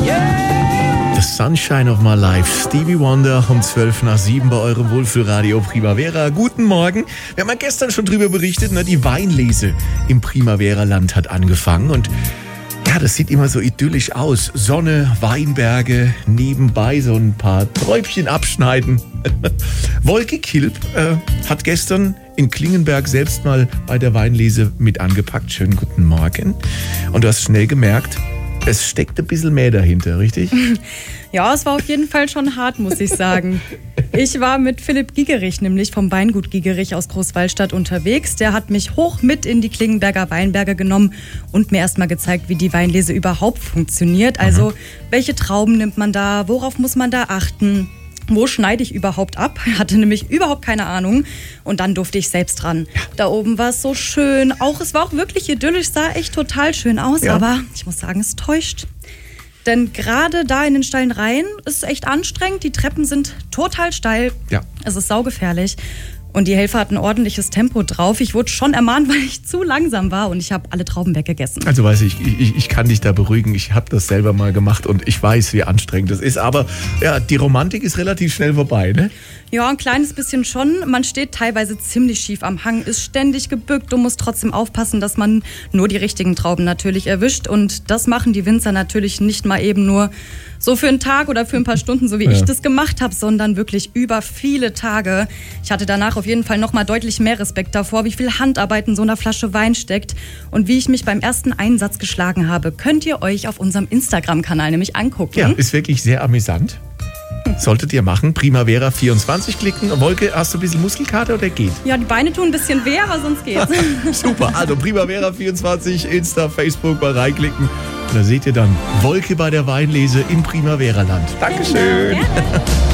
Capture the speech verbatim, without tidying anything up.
The Sunshine of My Life. Stevie Wonder um zwölf nach sieben bei eurem Wohlfühlradio Primavera. Guten Morgen. Wir haben ja gestern schon drüber berichtet, ne? Die Weinlese im Primavera-Land hat angefangen und ja, das sieht immer so idyllisch aus. Sonne, Weinberge, nebenbei so ein paar Träubchen abschneiden. Wolke Kilp äh, hat gestern in Klingenberg selbst mal bei der Weinlese mit angepackt. Schönen guten Morgen. Und du hast schnell gemerkt, es steckt ein bisschen mehr dahinter, richtig? Ja, es war auf jeden Fall schon hart, muss ich sagen. Ich war mit Philipp Gigerich, nämlich vom Weingut Gigerich aus Großwallstadt unterwegs. Der hat mich hoch mit in die Klingenberger Weinberge genommen und mir erstmal gezeigt, wie die Weinlese überhaupt funktioniert. Also, mhm. welche Trauben nimmt man da? Worauf muss man da achten? Wo schneide ich überhaupt ab? Ich hatte nämlich überhaupt keine Ahnung. Und dann durfte ich selbst dran. Ja. Da oben war es so schön. Auch, es war auch wirklich idyllisch, sah echt total schön aus. Ja. Aber ich muss sagen, es täuscht. Denn gerade da in den steilen Reihen ist es echt anstrengend. Die Treppen sind total steil. Ja. Es ist saugefährlich. Und die Helfer hatten ordentliches Tempo drauf. Ich wurde schon ermahnt, weil ich zu langsam war und ich habe alle Trauben weggegessen. Also weiß ich, ich, ich kann dich da beruhigen. Ich habe das selber mal gemacht und ich weiß, wie anstrengend das ist. Aber ja, die Romantik ist relativ schnell vorbei, ne? Ja, ein kleines bisschen schon. Man steht teilweise ziemlich schief am Hang, ist ständig gebückt und muss trotzdem aufpassen, dass man nur die richtigen Trauben natürlich erwischt. Und das machen die Winzer natürlich nicht mal eben nur so für einen Tag oder für ein paar Stunden, so wie ja. ich das gemacht habe, sondern wirklich über viele Tage. Ich hatte danach auf jeden Fall noch mal deutlich mehr Respekt davor, wie viel Handarbeit in so einer Flasche Wein steckt und wie ich mich beim ersten Einsatz geschlagen habe. Könnt ihr euch auf unserem Instagram-Kanal nämlich angucken. Ja, ist wirklich sehr amüsant. Solltet ihr machen. Primavera vierundzwanzig klicken. Wolke, hast du ein bisschen Muskelkater oder geht? Ja, die Beine tun ein bisschen weh, aber sonst geht's. Super, also Primavera vierundzwanzig, Insta, Facebook mal reinklicken. Und da seht ihr dann Wolke bei der Weinlese im Primavera-Land. Dankeschön. Ja,